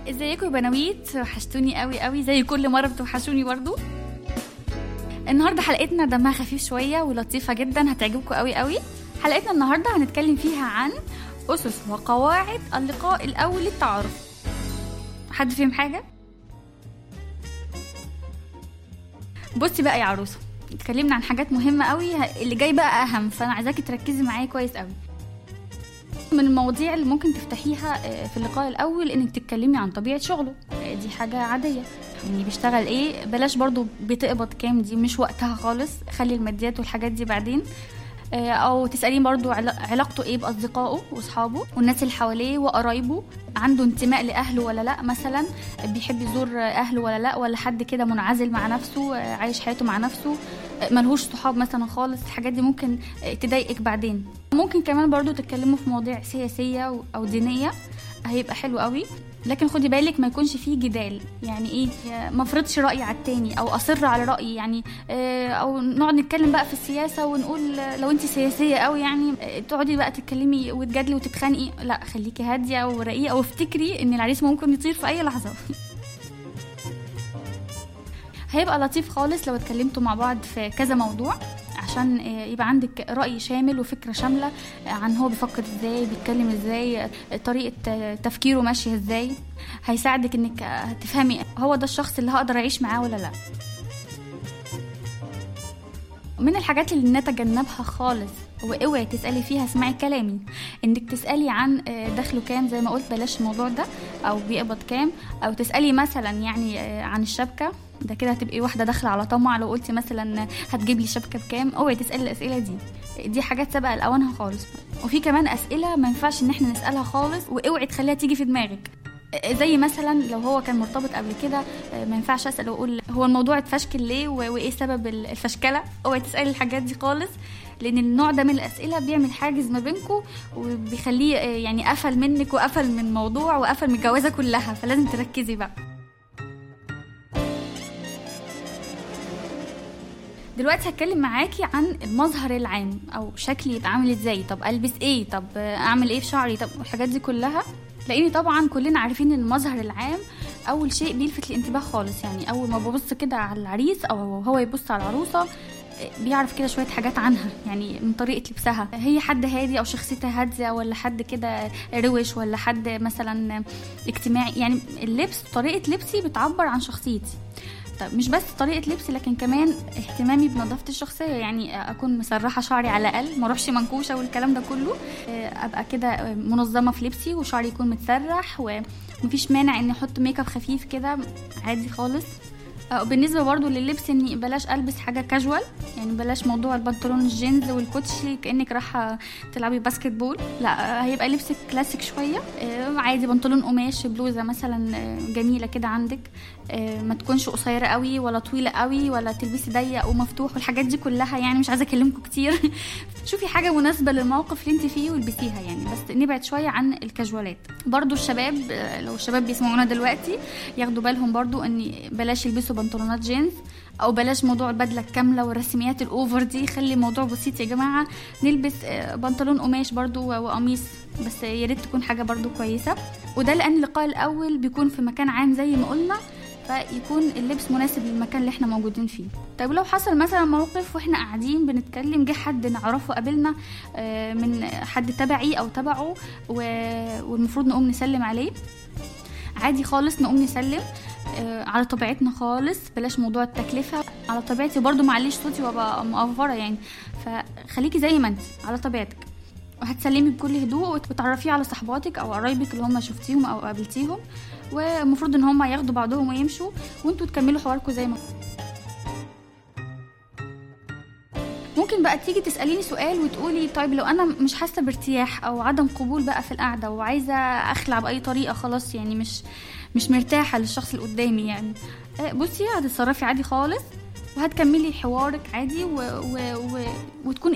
ازيكم يا بنويت؟ وحشتوني قوي قوي زي كل مره بتوحشوني برضو. النهارده حلقتنا دمها خفيف شويه ولطيفه جدا، هتعجبكم قوي قوي. حلقتنا النهارده هنتكلم فيها عن اسس وقواعد اللقاء الاول للتعارف. حد فيهم حاجه؟ بصي بقى يا عروسه، اتكلمنا عن حاجات مهمه قوي، اللي جاي بقى اهم، فانا عايزاكي تركزي معايا كويس قوي. من المواضيع اللي ممكن تفتحيها في اللقاء الاول انك تتكلمي عن طبيعه شغله، دي حاجه عاديه. يعني بيشتغل ايه، بلاش برضو بتقبض كام، دي مش وقتها خالص، خلي الماديات والحاجات دي بعدين. او تسألين برضو علاقته ايه باصدقائه واصحابه والناس اللي حواليه وقرايبه، عنده انتماء لاهله ولا لا، مثلا بيحب يزور اهله ولا لا، ولا حد كده منعزل مع نفسه عايش حياته مع نفسه ملهوش صحاب مثلا خالص. الحاجات دي ممكن تضايقك بعدين. ممكن كمان برضو تتكلموا في مواضيع سياسية او دينية، هيبقى حلو قوي، لكن خدي بالك ما يكونش فيه جدال. يعني ايه، ما افرضش رأيي على التاني او اصر على رأيي، يعني او نقعد نتكلم بقى في السياسة ونقول لو انت سياسية قوي يعني تقعدي بقى تتكلمي وتجادلي وتتخانقي. لا، خليكي هادية ورقيقة، وافتكري ان العريس ممكن يطير في اي لحظة. هيبقى لطيف خالص لو اتكلمتوا مع بعض في كذا موضوع، عشان يبقى عندك رأي شامل وفكرة شاملة عن هو بيفكر ازاي، بيتكلم ازاي، طريقة تفكيره ماشية ازاي. هيساعدك انك تفهمي هو ده الشخص اللي هقدر اعيش معاه ولا لا. من الحاجات اللي نتجنبها خالص واوعي تسألي فيها، اسمعي كلامي، انك تسألي عن دخله كام زي ما قلت، بلاش الموضوع ده، او بيقبض كام، او تسألي مثلا يعني عن الشبكة، ده كده هتبقي واحدة داخلة على طمع. لو قلتي مثلا هتجيب لي شبكة بكام، اوعي تسألي الأسئلة دي حاجات سابقة لأوانها خالص. وفي كمان أسئلة ما ينفعش ان احنا نسألها خالص، واوعي تخليها تيجي في دماغك. زي مثلا لو هو كان مرتبط قبل كده، ما ينفعش اسال واقول هو الموضوع اتفشكل ليه وايه سبب الفشكله. اوعي تسالي الحاجات دي خالص، لان النوع ده من الاسئله بيعمل حاجز ما بينكم، وبيخليه يعني قفل منك وقفل من الموضوع وقفل من الجوازه كلها. فلازم تركزي بقى. دلوقتي هتكلم معاكي عن المظهر العام، او شكلي يبقى عامل ازاي، طب البس ايه، طب اعمل ايه في شعري، طب الحاجات دي كلها. لاني طبعا كلنا عارفين ان المظهر العام اول شيء بيلفت الانتباه خالص. يعني اول ما ببص كده على العريس او هو يبص على العروسه، بيعرف كده شويه حاجات عنها، يعني من طريقه لبسها، هي حد هادي او شخصيتها هاديه، ولا حد كده روش، ولا حد مثلا اجتماعي. يعني اللبس، طريقه لبسي بتعبر عن شخصيتي. طيب مش بس طريقه لبسي، لكن كمان اهتمامي بنظافتي الشخصيه. يعني اكون مسرحه شعري على الاقل، ما اروحش منكوشه والكلام ده كله، ابقى كده منظمه في لبسي، وشعري يكون متسرح، ومفيش مانع اني احط ميك اب خفيف كده عادي خالص. بالنسبه برضو لللبس، اني بلاش البس حاجه كاجوال، يعني بلاش موضوع البنطلون الجينز والكوتشي كانك رايحه تلعبي باسكت بول. لا، هيبقى لبسك كلاسيك شويه، عادي بنطلون قماش، بلوزه مثلا جميله كده عندك، ما تكونش قصيره قوي ولا طويله قوي، ولا تلبسي ضيق ومفتوح والحاجات دي كلها. يعني مش عايزه اكلمكم كتير. شوفي حاجه مناسبه للموقف اللي انت فيه والبسيها، يعني بس نبعد شويه عن الكاجوالات. برضو الشباب، لو الشباب بيسمعونا دلوقتي، ياخدوا بالهم برضو ان بلاش يلبسوا بنطلونات جينز، او بلاش موضوع البدله الكامله والرسميات الاوفر دي. خلي الموضوع بسيط يا جماعه، نلبس بنطلون قماش برضو وقميص، بس يا ريت تكون حاجه برضو كويسه. وده لان اللقاء الاول بيكون في مكان عام زي ما قلنا، فيكون اللبس مناسب للمكان اللي احنا موجودين فيه. طيب لو حصل مثلا موقف واحنا قاعدين بنتكلم، جه حد نعرفه قابلنا من حد تبعي او تبعه، والمفروض نقوم نسلم عليه، عادي خالص نقوم نسلم على طبيعتنا خالص، بلاش موضوع التكلفة، على طبيعتي برضو، معليش صوتي وابقى مقفرة يعني. فخليكي زي ما انت على طبيعتك، وهتسلمي بكل هدوء وتعرفيه على صحباتك او قرايبك اللي هم شفتيهم او قابلتيهم، ومفروض ان هم ياخدوا بعضهم ويمشوا، وانتوا تكملوا حواركم زي ما. ممكن بقى تيجي تسأليني سؤال وتقولي طيب لو انا مش حاسة بارتياح او عدم قبول بقى في القعدة، وعايزة اخلع بأي طريقة، خلاص يعني مش مرتاحة للشخص اللي قدامي، يعني بصي هتتصرفي عادي خالص، وهتكملي حوارك عادي وتكون